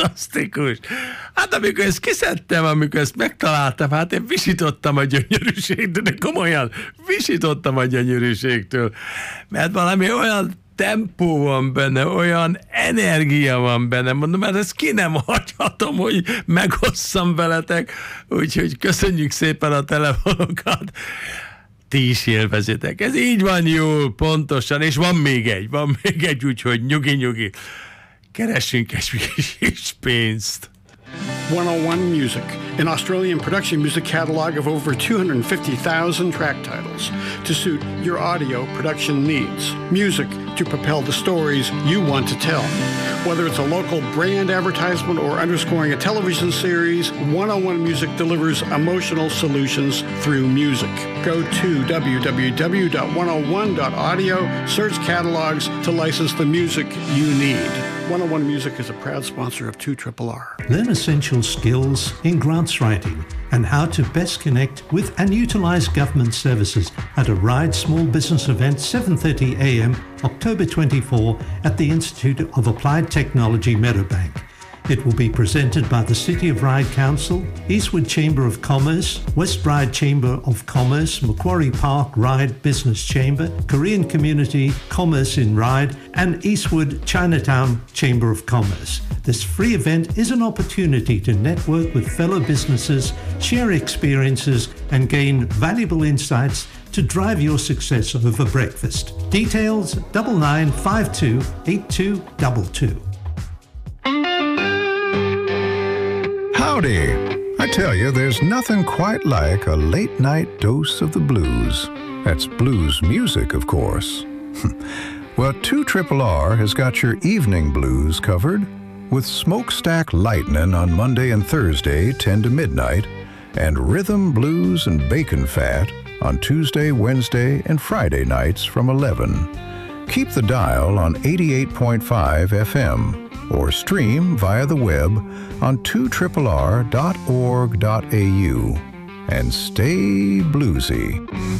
fantasztikus. Hát amikor ezt kiszedtem, amikor ezt megtaláltam, hát én visítottam a gyönyörűségtől, de komolyan visítottam a gyönyörűségtől, mert valami olyan tempó van benne, olyan energia van benne, mondom, mert ezt ki nem hagyhatom, hogy megosszam veletek, úgyhogy köszönjük szépen a telefonokat, ti is élvezitek. Ez így van jól, pontosan, és van még egy, úgyhogy nyugi, keressünk egy kis pénzt. 101 Music, an Australian production music catalog of over 250,000 track titles to suit your audio production needs. Music to propel the stories you want to tell. Whether it's a local brand advertisement or underscoring a television series, 101 Music delivers emotional solutions through music. Go to www.101.audio, search catalogs to license the music you need. 101 Music is a proud sponsor of 2RRR. Learn essential skills in grants writing and how to best connect with and utilize government services at a RIDE Small Business Event, 7:30 a.m. October 24 at the Institute of Applied Technology, Meadowbank. It will be presented by the City of Ryde Council, Eastwood Chamber of Commerce, West Ryde Chamber of Commerce, Macquarie Park Ryde Business Chamber, Korean Community Commerce in Ryde, and Eastwood Chinatown Chamber of Commerce. This free event is an opportunity to network with fellow businesses, share experiences, and gain valuable insights to drive your success over breakfast. Details 9952 8222. Howdy! I tell you, there's nothing quite like a late-night dose of the blues. That's blues music, of course. Well, 2RRR has got your evening blues covered with Smokestack Lightning on Monday and Thursday, 10 to midnight, and Rhythm, Blues, and Bacon Fat on Tuesday, Wednesday, and Friday nights from 11. Keep the dial on 88.5 FM or stream via the web on 2RRR.org.au and stay bluesy.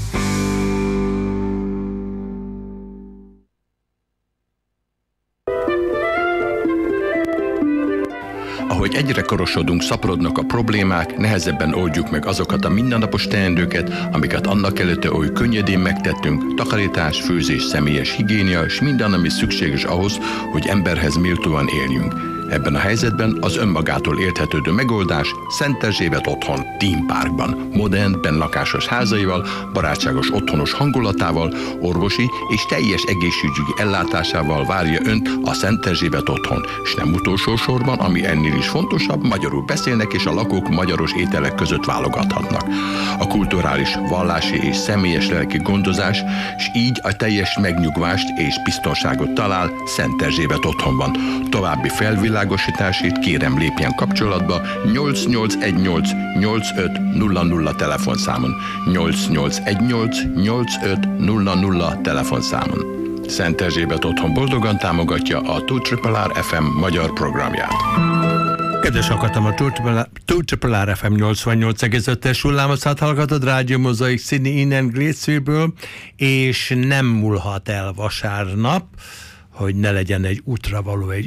Ahogy egyre korosodunk, szaporodnak a problémák, nehezebben oldjuk meg azokat a mindennapos teendőket, amiket annak előtte oly könnyedén megtettünk, takarítás, főzés, személyes higiénia, és minden, ami szükséges ahhoz, hogy emberhez méltóan éljünk. Ebben a helyzetben az önmagától érthetődő megoldás Szent Erzsébet otthon, Theme Parkban, modern, bennlakásos házaival, barátságos otthonos hangulatával, orvosi és teljes egészségügyi ellátásával várja önt a Szent Erzsébet otthon, és nem utolsó sorban, ami ennél is fontosabb, magyarul beszélnek és a lakók magyaros ételek között válogathatnak. A kulturális, vallási és személyes lelki gondozás, és így a teljes megnyugvást és biztonságot talál Szent Erzsébet otthonban. További felvilágosításért kérem lépjen kapcsolatba 8818 8500 telefonszámon, 8818 8500 telefonszámon. Szent Erzsébet otthon boldogan támogatja a 2RRR FM magyar programját. Kedves hallgatom, a 2RRR FM 88,5-es hullámhosszát hallgatod, Rádió Mozaik Sydney innen Greatsville-ből, és nem múlhat el vasárnap, hogy ne legyen egy útra való egy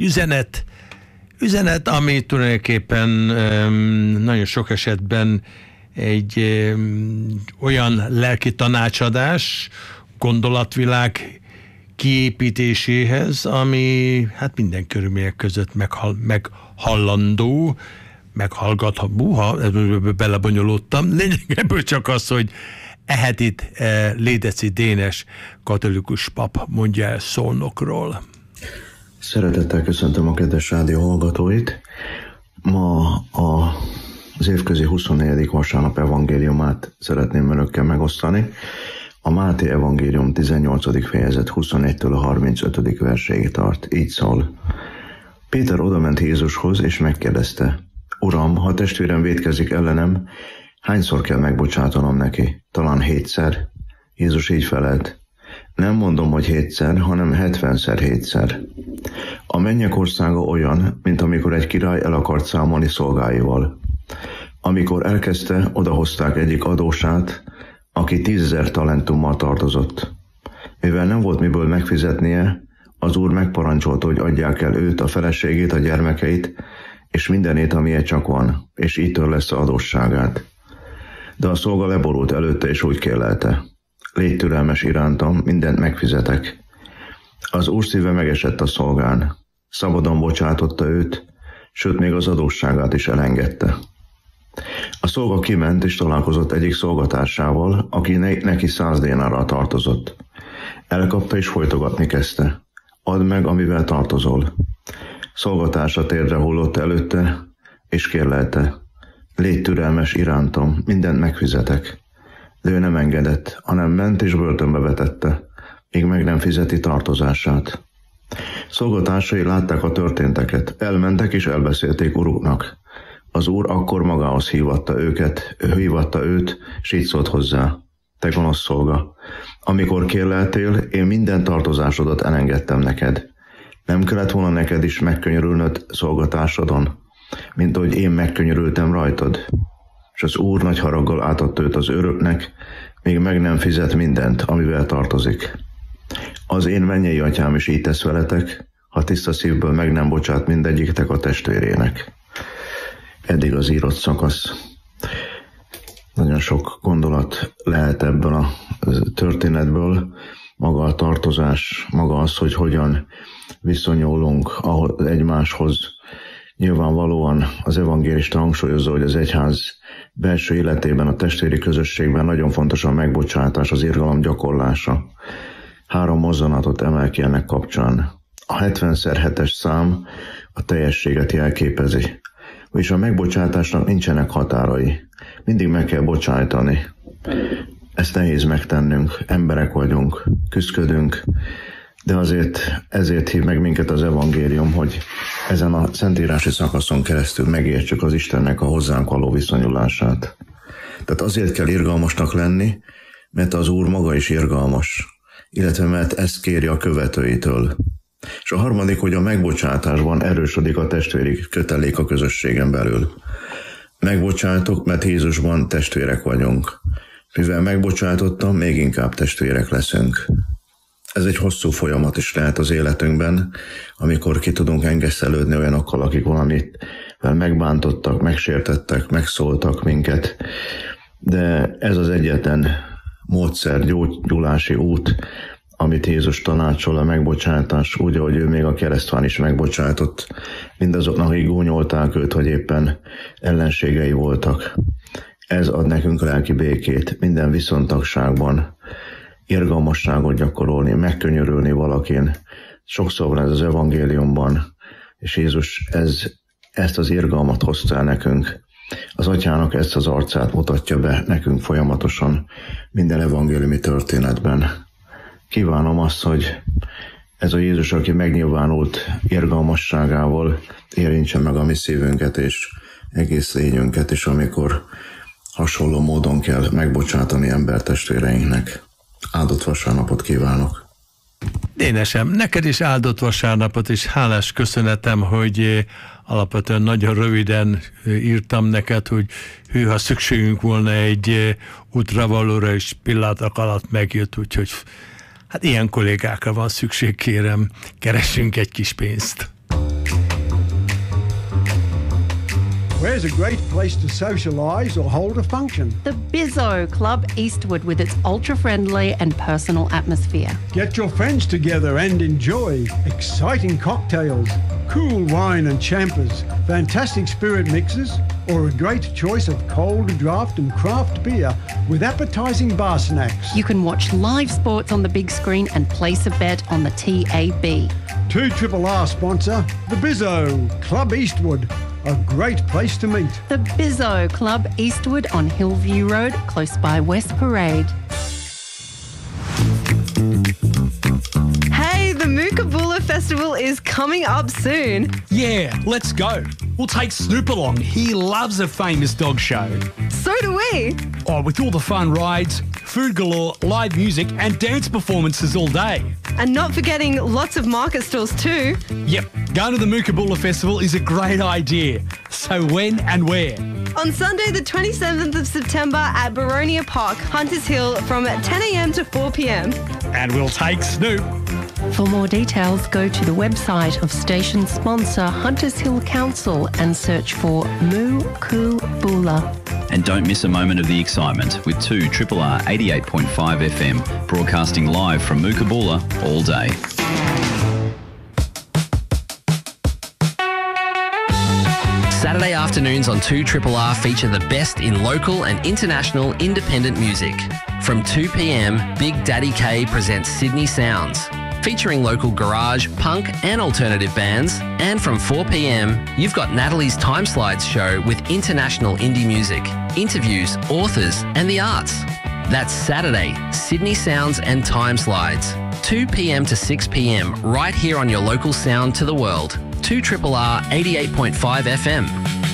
üzenet, ami tulajdonképpen nagyon sok esetben egy olyan lelki tanácsadás, gondolatvilág kiépítéséhez, ami hát minden körülmények között meghallandó, meghallgatható, ha belebonyolódtam. Lényeg ebből csak az, hogy Ehetit Lédeci Dénes katolikus pap mondja el Szolnokról. Szeretettel köszöntöm a kedves rádió hallgatóit. Ma az évközi 24. vasárnap evangéliumát szeretném önökkel megosztani. A Máté evangélium 18. fejezet 21-től a 35. verséig tart. Így szól. Péter odament Jézushoz, és megkérdezte: Uram, ha testvérem vétkezik ellenem, hányszor kell megbocsátanom neki? Talán 7-szer? Jézus így felelt: Nem mondom, hogy 7-szer, hanem 70-szer 7-szer. A mennyek országa olyan, mint amikor egy király el akart számolni szolgáival. Amikor elkezdte, odahozták egyik adósát, aki 10,000 talentummal tartozott. Mivel nem volt miből megfizetnie, az úr megparancsolta, hogy adják el őt, a feleségét, a gyermekeit, és mindenét, amilyen csak van, és így törleszte adósságát. De a szolga leborult előtte, és úgy kélelte: légy türelmes irántam, mindent megfizetek. Az úr szíve megesett a szolgán, szabadon bocsátotta őt, sőt még az adósságát is elengedte. A szolga kiment, és találkozott egyik szolgatársával, aki neki 100 dénárral tartozott. Elkapta, és folytogatni kezdte: add meg, amivel tartozol. Szolgatársa térdre hullott előtte, és kérlelte: légy türelmes irántam, mindent megfizetek. De ő nem engedett, hanem ment és börtönbe vetette, míg meg nem fizeti tartozását. Szolgatársai látták a történteket, elmentek és elbeszélték uruknak. Az úr akkor magához hívatta őt, és így szólt hozzá: te gonosz szolga, amikor kérleltél, én minden tartozásodat elengedtem neked. Nem kellett volna neked is megkönyörülnöd szolgatársodon, mint ahogy én megkönyörültem rajtad? És az úr nagy haraggal átadta őt az őröknek, még meg nem fizet mindent, amivel tartozik. Az én mennyei atyám is így tesz veletek, ha tiszta szívből meg nem bocsát mindegyiktek a testvérének. Eddig az írott szakasz. Nagyon sok gondolat lehet ebből a történetből, maga a tartozás, maga az, hogy hogyan viszonyulunk egymáshoz. Nyilvánvalóan az evangélista hangsúlyozza, hogy az egyház belső életében, a testvéri közösségben nagyon fontos a megbocsátás, az irgalom gyakorlása. 3 mozzanatot emel ki ennek kapcsán. A 70x7-es szám a teljességet jelképezi. És a megbocsátásnak nincsenek határai. Mindig meg kell bocsájtani. Ezt nehéz megtennünk, emberek vagyunk, küszködünk, de ezért hív meg minket az evangélium, hogy ezen a szentírási szakaszon keresztül megértsük az Istennek a hozzánk való viszonyulását. Tehát azért kell irgalmasnak lenni, mert az Úr maga is irgalmas, illetve mert ezt kéri a követőitől. És a harmadik, hogy a megbocsátásban erősödik a testvéri kötelék a közösségen belül. Megbocsátok, mert Jézusban testvérek vagyunk. Mivel megbocsátottam, még inkább testvérek leszünk. Ez egy hosszú folyamat is lehet az életünkben, amikor ki tudunk engesztelődni olyanokkal, akik valamivel megbántottak, megsértettek, megszóltak minket. De ez az egyetlen módszer, gyógyulási út, amit Jézus tanácsol, a megbocsátás, úgy, ahogy ő még a keresztván is megbocsátott mindazoknak, akik gúnyolták őt, hogy éppen ellenségei voltak. Ez ad nekünk lelki békét minden viszontagságban, irgalmasságot gyakorolni, megkönyörülni valakin. Sokszor van ez az evangéliumban, és Jézus ezt az irgalmat hozta el nekünk. Az atyának ezt az arcát mutatja be nekünk folyamatosan minden evangéliumi történetben. Kívánom azt, hogy ez a Jézus, aki megnyilvánult irgalmasságával, érintse meg a mi szívünket és egész lényünket, és amikor hasonló módon kell megbocsátani embertestvéreinknek. Áldott vasárnapot kívánok! Dénesem, neked is áldott vasárnapot, és hálás köszönetem, hogy alapvetően nagyon röviden írtam neked, hogy ha szükségünk volna egy útravalóra, és pillanatok alatt megjött, úgyhogy hát ilyen kollégákra van szükség, kérem, keressünk egy kis pénzt. Where's a great place to socialise or hold a function? The Bizzo Club Eastwood with its ultra-friendly and personal atmosphere. Get your friends together and enjoy exciting cocktails, cool wine and champers, fantastic spirit mixes, or a great choice of cold draft and craft beer with appetising bar snacks. You can watch live sports on the big screen and place a bet on the TAB. 2RRR sponsor, the Bizzo Club Eastwood. A great place to meet. The Bizzo Club Eastwood on Hillview Road, close by West Parade. Hey, the Mookaboola Festival is coming up soon. Yeah, let's go. We'll take Snoop along. He loves a famous dog show. So do we. Oh, with all the fun rides, food galore, live music and dance performances all day. And not forgetting lots of market stalls too. Yep, going to the Mookaboola Festival is a great idea. So when and where? On Sunday the 27th of September at Baronia Park, Hunters Hill from 10 a.m. to 4 p.m. And we'll take Snoop. For more details, go to the website of station sponsor Hunters Hill Council and search for Mookoobulla. And don't miss a moment of the excitement with 2RRR 88.5 FM, broadcasting live from Mookoobulla all day. Saturday afternoons on 2RRR feature the best in local and international independent music. From 2 p.m, Big Daddy K presents Sydney Sounds, featuring local garage, punk and alternative bands. And from 4 p.m, you've got Natalie's Time Slides show with international indie music, interviews, authors and the arts. That's Saturday, Sydney Sounds and Time Slides, 2 p.m. to 6 p.m, right here on your local sound to the world. 2RRR 88.5 FM.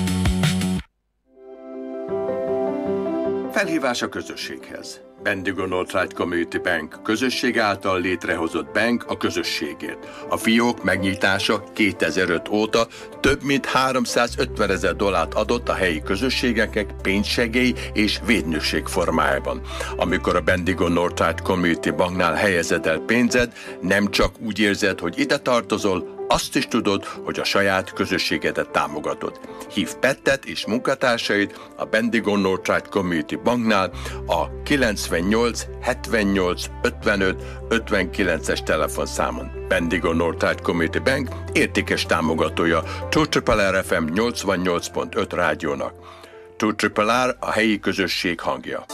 Felhívás a közösséghez. Bendigo Northside Community Bank, közösség által létrehozott bank a közösségért. A fiók megnyitása 2005 óta több mint $350 000 adott a helyi közösségeknek pénzsegély és védnökség formájában. Amikor a Bendigo Northside Community Banknál helyezed el pénzed, nem csak úgy érzed, hogy ide tartozol, azt is tudod, hogy a saját közösségedet támogatod. Hív Pettet és munkatársait a Bendigo Northside Community Banknál a 98 78 55 59-es telefonszámon. Bendigo Northside Community Bank értékes támogatója 2RRR FM 88.5 rádiónak. 2RRR a helyi közösség hangja.